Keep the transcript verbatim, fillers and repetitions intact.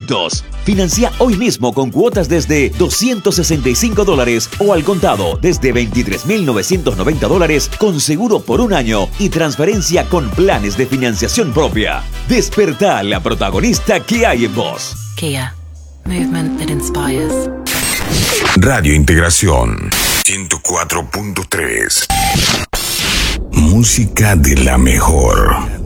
productos. Financia hoy mismo con cuotas desde doscientos sesenta y cinco dólares o al contado desde veintitrés mil novecientos noventa dólares con seguro por un año y transferencia con planes de financiación propia. Despertá la protagonista que hay en vos. Kia. Movement that inspires. Radio Integración ciento cuatro punto tres. Música de la mejor.